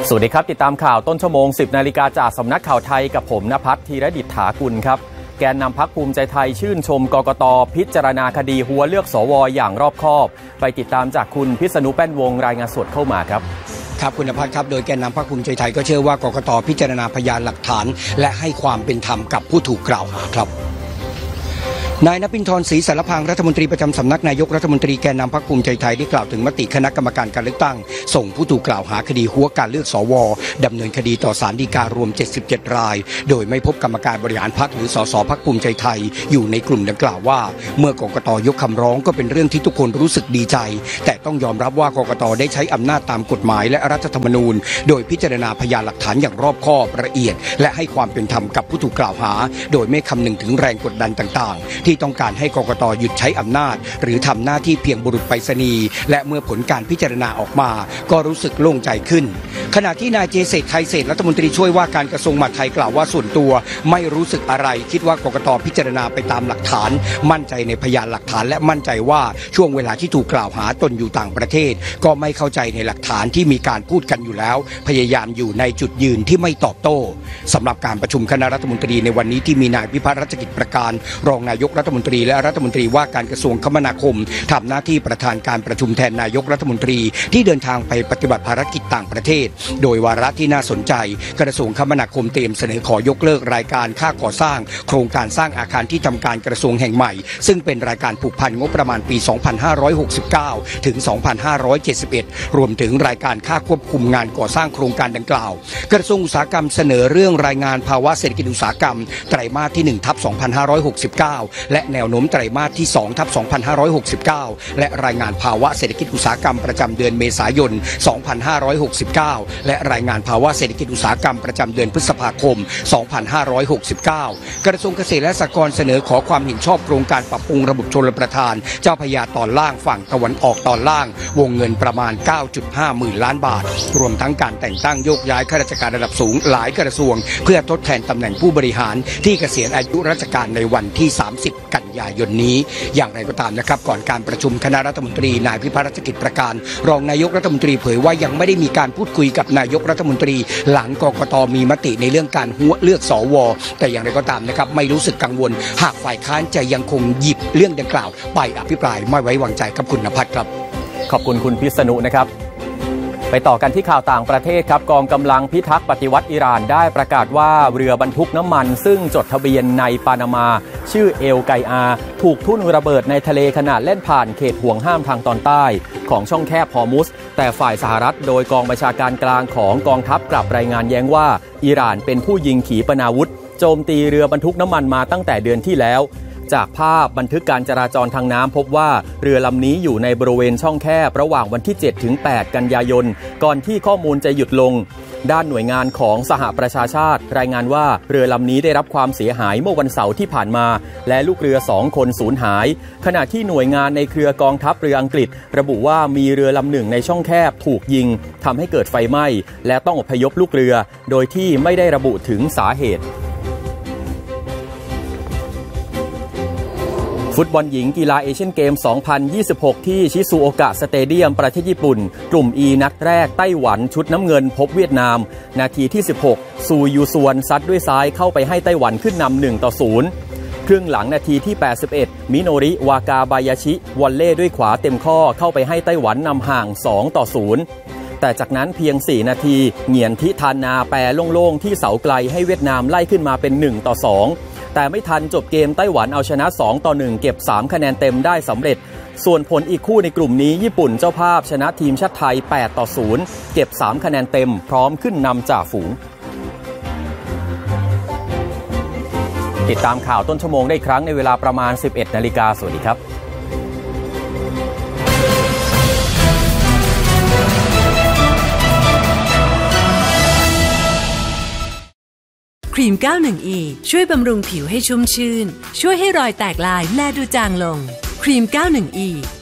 สวัสดีครับติดตามข่าวต้นชั่วโมง 10 นาฬิกาจากสำนักข่าวไทยกับผมณภัทร ธีรดิษฐากุลครับแกนนำพรรคภูมิใจไทยชื่นชมกกต.พิจารณาคดีหัวเลือกสว.อย่างรอบคอบไปติดตามจากคุณพิษณุแป้นวงรายงานสดเข้ามาครับคุณณภัทรครับโดยแกนนำพรรคภูมิใจไทยก็เชื่อว่ากกต.พิจารณาพยานหลักฐานและให้ความเป็นธรรมกับผู้ถูกกล่าวหาครับนายณภินทร ศรีสารพางรัฐมนตรีประจำสำนักนายกรัฐมนตรีแกนนำพรรคภูมิใจไทยได้กล่าวถึงมติคณะกรรมการการเลือกตั้งส่งผู้ถูกกล่าวหาคดีหัวการเลือกสว.ดำเนินคดีต่อศาลฎีการวม77รายโดยไม่พบกรรมการบริหารพรรคหรือสสพรรคภูมิใจไทยอยู่ในกลุ่มดังกล่าวว่าเมื่อกกต.ยกคำร้องก็เป็นเรื่องที่ทุกคนรู้สึกดีใจแต่ต้องยอมรับว่ากกต.ได้ใช้อำนาจตามกฎหมายและรัฐธรรมนูญโดยพิจารณาพยานหลักฐานอย่างรอบคอบละเอียดและให้ความเป็นธรรมกับผู้ถูกกล่าวหาโดยไม่คำนึงถึงแรงกดดันต่างๆที่ต้องการให้กกต.หยุดใช้อำนาจหรือทำหน้าที่เพียงบุรุษไปรษณีย์และเมื่อผลการพิจารณาออกมาก็รู้สึกโล่งใจขึ้นขณะที่นายเจเศรษฐ์ไทยเศรษฐ์รัฐมนตรีช่วยว่าการกระทรวงมหาดไทยกล่าวว่าส่วนตัวไม่รู้สึกอะไรคิดว่ากกต.พิจารณาไปตามหลักฐานมั่นใจในพยานหลักฐานและมั่นใจว่าช่วงเวลาที่ถูกกล่าวหาตนอยู่ต่างประเทศก็ไม่เข้าใจในหลักฐานที่มีการพูดกันอยู่แล้วพยายามอยู่ในจุดยืนที่ไม่ตอบโต้สำหรับการประชุมคณะรัฐมนตรีในวันนี้ที่มีนายพิพัฒน์รัชกิจประการรองนายกรัฐมนตรีและรัฐมนตรีว่าการกระทรวงคมนาคมทำหน้าที่ประธานการประชุมแทนนายกรัฐมนตรีที่เดินทางไปปฏิบัติภารกิจต่างประเทศโดยวาระที่น่าสนใจกระทรวงคมนาคมเตรียมเสนอขอยกเลิกรายการค่าก่อสร้างโครงการสร้างอาคารที่ทำการกระทรวงแห่งใหม่ซึ่งเป็นรายการผูกพันงบประมาณปี 2569 ถึง 2571 รวมถึงรายการค่าควบคุมงานก่อสร้างโครงการดังกล่าวกระทรวงอุตสาหกรรมเสนอเรื่องรายงานภาวะเศรษฐกิจอุตสาหกรรมไตรมาสที่ 1/2569 และแนวโน้มไตรมาสที่ 2/2569 และรายงานภาวะเศรษฐกิจอุตสาหกรรมประจำเดือนเมษายน 2569 และรายงานภาวะเศรษฐกิจอุตสาหกรรมประจำเดือนพฤษภาคม 2569 กระทรวงเกษตรและสหกรณ์เสนอขอความเห็นชอบโครงการปรับปรุงระบบชลประทานเจ้าพระยาตอนล่างฝั่งตะวันออกตอนล่างวงเงินประมาณ 9.5 หมื่นล้านบาทรวมทั้งการแต่งตั้งโยกย้ายข้าราชการระดับสูงหลายกระทรวงเพื่อทดแทนตำแหน่งผู้บริหารที่เกษียณอายุราชการในวันที่ 30 กันยายนนี้อย่างไรก็ตามนะครับก่อนการประชุมคณะรัฐมนตรีนายพิพัฒน์รัชกิจประการรองนายกรัฐมนตรีเผยว่ายังไม่ได้มีการพูดคุยกับนายกรัฐมนตรีหลังกกต.มีมติในเรื่องการหัวเลือกสว.แต่อย่างไรก็ตามนะครับไม่รู้สึกกังวลหากฝ่ายค้านจะยังคงหยิบเรื่องดังกล่าวไปอภิปรายไม่ไว้วางใจกับคุณณภัทรครับขอบคุณคุณพิษณุนะครับไปต่อกันที่ข่าวต่างประเทศครับกองกำลังพิทักษ์ปฏิวัติอิหร่านได้ประกาศว่าเรือบรรทุกน้ำมันซึ่งจดทะเบียนในปานามาชื่อเอลไกอาถูกทุ่นระเบิดในทะเลขณะเล่นผ่านเขตห่วงห้ามทางตอนใต้ของช่องแคบฮอร์มุสแต่ฝ่ายสหรัฐโดยกองบัญชาการกลางของกองทัพกลับรายงานแย้งว่าอิหร่านเป็นผู้ยิงขีปนาวุธโจมตีเรือบรรทุกน้ำมันมาตั้งแต่เดือนที่แล้วจากภาพบันทึกการจราจรทางน้ำพบว่าเรือลำนี้อยู่ในบริเวณช่องแคบระหว่างวันที่ 7 ถึง 8 กันยายนก่อนที่ข้อมูลจะหยุดลงด้านหน่วยงานของสหประชาชาติรายงานว่าเรือลำนี้ได้รับความเสียหายเมื่อวันเสาร์ที่ผ่านมาและลูกเรือ2 คนสูญหายขณะที่หน่วยงานในเครือกองทัพเรืออังกฤษระบุว่ามีเรือลำหนึ่งในช่องแคบถูกยิงทำให้เกิดไฟไหม้และต้องอพยพลูกเรือโดยที่ไม่ได้ระบุถึงสาเหตุฟุตบอลหญิงกีฬาเอเชียนเกม 2026 ที่ชิซูโอกะสเตเดียมประเทศญี่ปุ่นกลุ่ม E นัดแรกไต้หวันชุดน้ำเงินพบเวียดนามนาทีที่ 16 ซูยูซวนซัดด้วยซ้ายเข้าไปให้ไต้หวันขึ้นนำ 1-0 ครึ่งหลังนาทีที่ 81 มิโนริวากาบายาชิวอลเล่ด้วยขวาเต็มข้อเข้าไปให้ไต้หวันนำห่าง 2-0 แต่จากนั้นเพียง 4 นาทีเหงียนทิทานาแปรโล่งๆที่เสาไกลให้เวียดนามไล่ขึ้นมาเป็น 1-2แต่ไม่ทันจบเกมไต้หวันเอาชนะ 2-1 เก็บ 3 คะแนนเต็มได้สำเร็จส่วนผลอีกคู่ในกลุ่มนี้ญี่ปุ่นเจ้าภาพชนะทีมชาติไทย 8-0 เก็บ 3 คะแนนเต็มพร้อมขึ้นนำจ่าฝูงติดตามข่าวต้นชั่วโมงได้ครั้งในเวลาประมาณ 11 นาฬิกาสวัสดีครับครีม 91E ช่วยบำรุงผิวให้ชุ่มชื่นช่วยให้รอยแตกลายแลดูจางลงครีม 91E